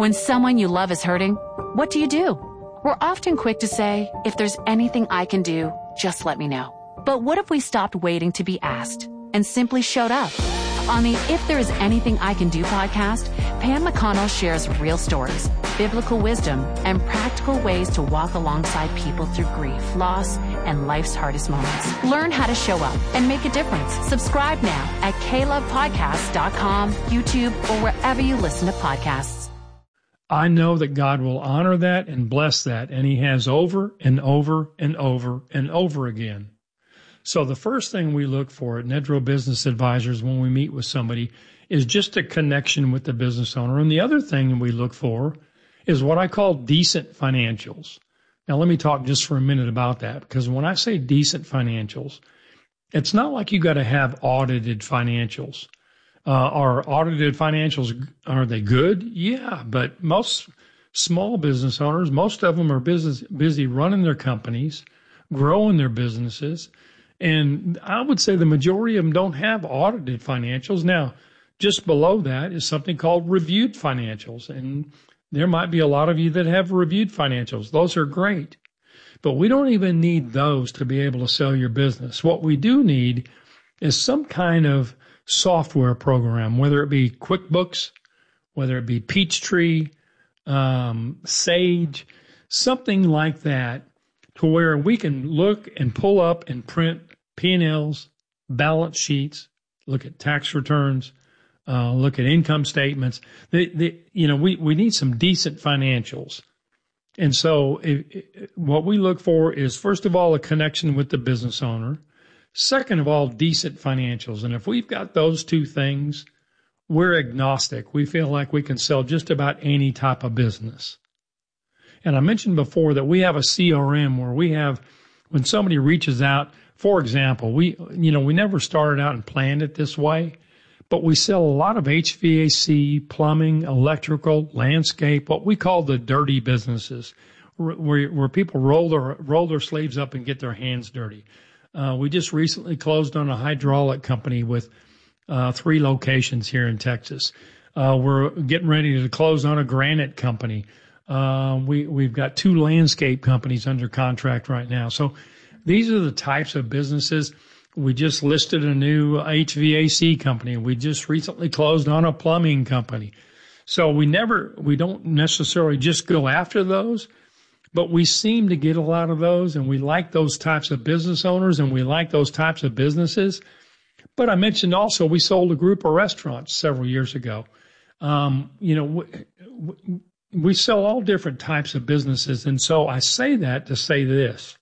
When someone you love is hurting, what do? We're often quick to say, if there's anything I can do, just let me know. But what if we stopped waiting to be asked and simply showed up? On the If There Is Anything I Can Do podcast, Pam McConnell shares real stories, biblical wisdom, and practical ways to walk alongside people through grief, loss, and life's hardest moments. Learn how to show up and make a difference. Subscribe now at KLovePodcasts.com, YouTube, or wherever you listen to podcasts. I know that God will honor that and bless that, and He has over and over and over and over again. So the first thing we look for at Nedro Business Advisors when we meet with somebody is just a connection with the business owner. And the other thing we look for is what I call decent financials. Now, let me talk just for a minute about that, because when I say decent financials, it's not like you got to have audited financials. Are audited financials, are they good? Yeah, but most small business owners, most of them are busy running their companies, growing their businesses. And I would say the majority of them don't have audited financials. Now, just below that is something called reviewed financials. And there might be a lot of you that have reviewed financials. Those are great. But we don't even need those to be able to sell your business. What we do need is some kind of software program, whether it be QuickBooks, whether it be Peachtree, Sage, something like that, to where we can look and pull up and print P&Ls, balance sheets, look at tax returns, look at income statements. We need some decent financials. And so what we look for is, first of all, a connection with the business owner. Second of all, decent financials. And if we've got those two things, we're agnostic. We feel like we can sell just about any type of business. And I mentioned before that we have a CRM where we have, when somebody reaches out, for example, we never started out and planned it this way, but we sell a lot of HVAC, plumbing, electrical, landscape, what we call the dirty businesses, where people roll their sleeves up and get their hands dirty. We just recently closed on a hydraulic company with 3 locations here in Texas. We're getting ready to close on a granite company. We've got 2 landscape companies under contract right now. So these are the types of businesses. We just listed a new HVAC company. We just recently closed on a plumbing company. So we don't necessarily just go after those, but we seem to get a lot of those, and we like those types of business owners, and we like those types of businesses. But I mentioned also we sold a group of restaurants several years ago. We sell all different types of businesses, and so I say that to say this.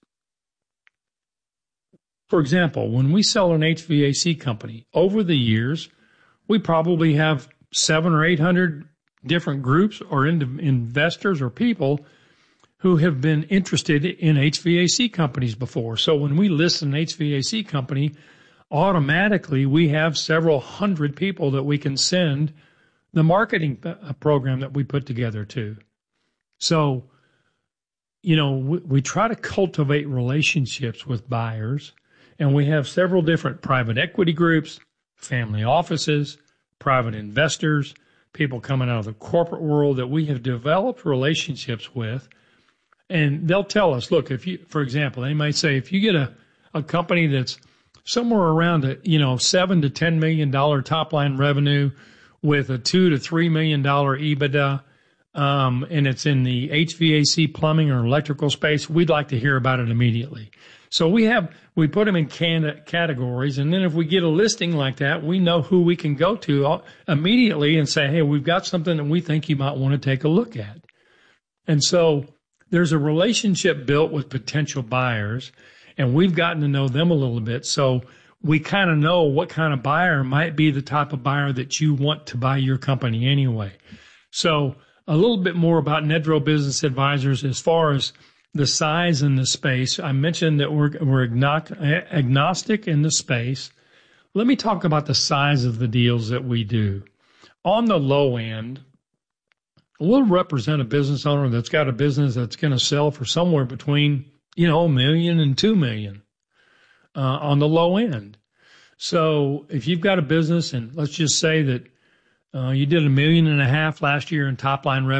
For example, when we sell an HVAC company, over the years, we probably have 700 or 800 different groups or investors or people who have been interested in HVAC companies before. So when we list an HVAC company, automatically we have several hundred people that we can send the marketing program that we put together to. So, we try to cultivate relationships with buyers, and we have several different private equity groups, family offices, private investors, people coming out of the corporate world that we have developed relationships with. And they'll tell us, look, for example, they might say, if you get a company that's somewhere around $7 to $10 million top line revenue with a $2 to $3 million EBITDA, and it's in the HVAC, plumbing, or electrical space, we'd like to hear about it immediately. So we put them in categories, and then if we get a listing like that, we know who we can go to immediately and say, hey, we've got something that we think you might want to take a look at. And so there's a relationship built with potential buyers, and we've gotten to know them a little bit. So we kind of know what kind of buyer might be the type of buyer that you want to buy your company anyway. So a little bit more about Nedro Business Advisors as far as the size and the space. I mentioned that we're agnostic in the space. Let me talk about the size of the deals that we do. On the low end, we'll represent a business owner that's got a business that's going to sell for somewhere between, $1 million and $2 million on the low end. So if you've got a business, and let's just say that you did $1.5 million last year in top line revenue,